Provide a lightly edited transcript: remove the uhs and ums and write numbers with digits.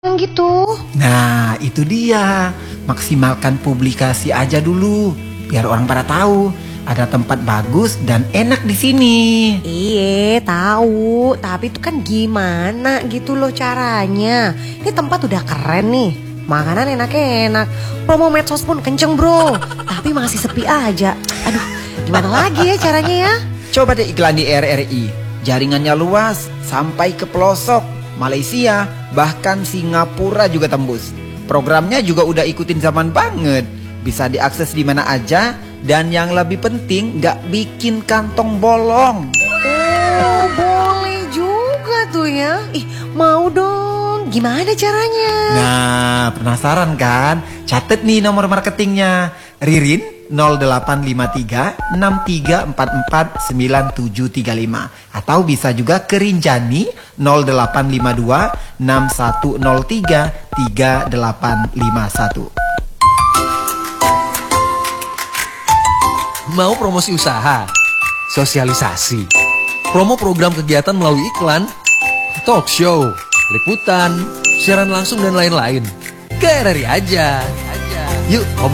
gitu. Nah, itu dia. Maksimalkan publikasi aja dulu, biar orang pada tahu ada tempat bagus dan enak di sini. Iya, tahu. Tapi itu kan gimana gitu loh caranya. Ini tempat udah keren nih. Makanan enak-enak. Promo medsos pun kenceng, Bro. Tapi masih sepi aja. Aduh, gimana lagi ya caranya ya? Coba deh iklan di RRI. Jaringannya luas sampai ke pelosok Malaysia, bahkan Singapura juga tembus. Programnya juga udah ikutin zaman banget. Bisa diakses di mana aja. Dan yang lebih penting, gak bikin kantong bolong. Oh, boleh juga tuh ya. Ih, mau dong. Gimana caranya? Nah, penasaran kan? Catet nih nomor marketingnya. Ririn 0853 6344 9735. Atau bisa juga ke Rinjani 0852 6103 3851. Mau promosi usaha, sosialisasi, promo program kegiatan melalui iklan, talk show, liputan, siaran langsung dan lain-lain. Ke RRI aja. Yuk,